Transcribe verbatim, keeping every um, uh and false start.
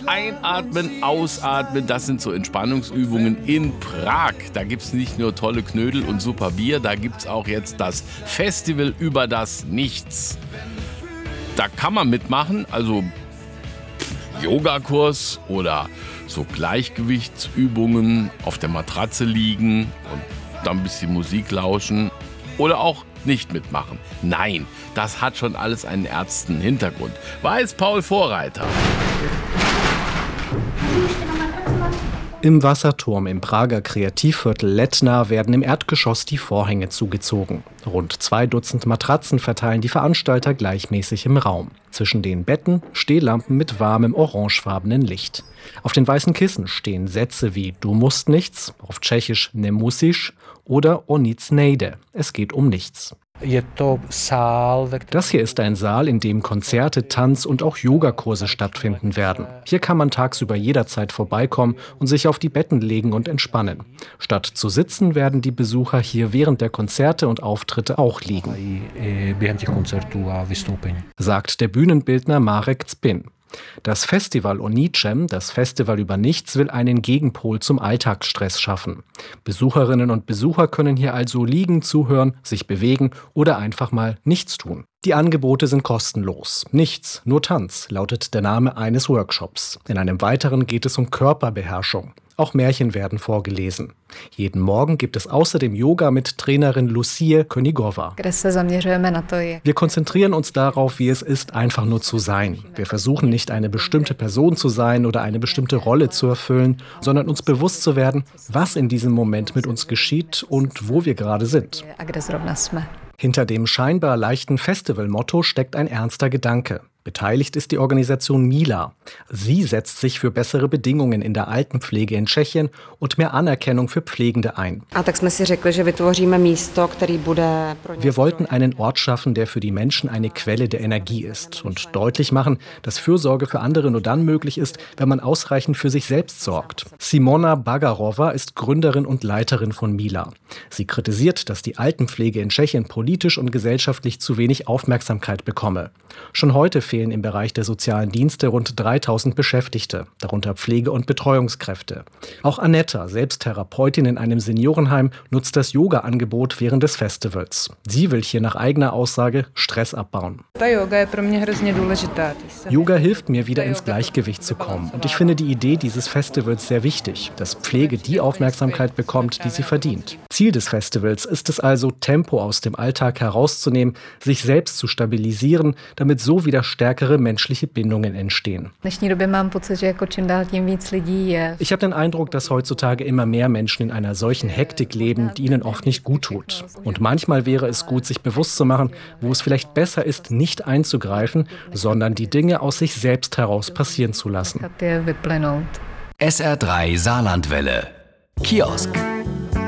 Einatmen, ausatmen, das sind so Entspannungsübungen in Prag. Da gibt es nicht nur tolle Knödel und super Bier, da gibt es auch jetzt das Festival über das Nichts. Da kann man mitmachen, also Yogakurs oder so Gleichgewichtsübungen, auf der Matratze liegen und dann ein bisschen Musik lauschen oder auch nicht mitmachen. Nein, das hat schon alles einen ernsten Hintergrund. Weiß Paul Vorreiter. Im Wasserturm im Prager Kreativviertel Letna werden im Erdgeschoss die Vorhänge zugezogen. Rund zwei Dutzend Matratzen verteilen die Veranstalter gleichmäßig im Raum. Zwischen den Betten Stehlampen mit warmem orangefarbenen Licht. Auf den weißen Kissen stehen Sätze wie „Du musst nichts", auf Tschechisch „Ne musiš" oder „O nic nejde", es geht um nichts. Das hier ist ein Saal, in dem Konzerte, Tanz- und auch Yogakurse stattfinden werden. Hier kann man tagsüber jederzeit vorbeikommen und sich auf die Betten legen und entspannen. Statt zu sitzen, werden die Besucher hier während der Konzerte und Auftritte auch liegen, sagt der Bühnenbildner Marek Zpin. Das Festival O ničem, das Festival über Nichts, will einen Gegenpol zum Alltagsstress schaffen. Besucherinnen und Besucher können hier also liegen, zuhören, sich bewegen oder einfach mal nichts tun. Die Angebote sind kostenlos. Nichts, nur Tanz, lautet der Name eines Workshops. In einem weiteren geht es um Körperbeherrschung. Auch Märchen werden vorgelesen. Jeden Morgen gibt es außerdem Yoga mit Trainerin Lucie Königova. Wir konzentrieren uns darauf, wie es ist, einfach nur zu sein. Wir versuchen nicht, eine bestimmte Person zu sein oder eine bestimmte Rolle zu erfüllen, sondern uns bewusst zu werden, was in diesem Moment mit uns geschieht und wo wir gerade sind. Hinter dem scheinbar leichten Festivalmotto steckt ein ernster Gedanke. Beteiligt ist die Organisation Mila. Sie setzt sich für bessere Bedingungen in der Altenpflege in Tschechien und mehr Anerkennung für Pflegende ein. Wir wollten einen Ort schaffen, der für die Menschen eine Quelle der Energie ist und deutlich machen, dass Fürsorge für andere nur dann möglich ist, wenn man ausreichend für sich selbst sorgt. Simona Bagarova ist Gründerin und Leiterin von Mila. Sie kritisiert, dass die Altenpflege in Tschechien politisch und gesellschaftlich zu wenig Aufmerksamkeit bekomme. Schon heute fehlen im Bereich der sozialen Dienste rund dreitausend Beschäftigte, darunter Pflege- und Betreuungskräfte. Auch Anetta, selbst Therapeutin in einem Seniorenheim, nutzt das Yoga-Angebot während des Festivals. Sie will hier nach eigener Aussage Stress abbauen. Yoga hilft mir, wieder ins Gleichgewicht zu kommen. Und ich finde die Idee dieses Festivals sehr wichtig, dass Pflege die Aufmerksamkeit bekommt, die sie verdient. Ziel des Festivals ist es also, Tempo aus dem Alltag herauszunehmen, sich selbst zu stabilisieren, damit so wieder stärkere menschliche Bindungen entstehen. Ich habe den Eindruck, dass heutzutage immer mehr Menschen in einer solchen Hektik leben, die ihnen oft nicht gut tut. Und manchmal wäre es gut, sich bewusst zu machen, wo es vielleicht besser ist, nicht einzugreifen, sondern die Dinge aus sich selbst heraus passieren zu lassen. S R drei Saarlandwelle. Kiosk.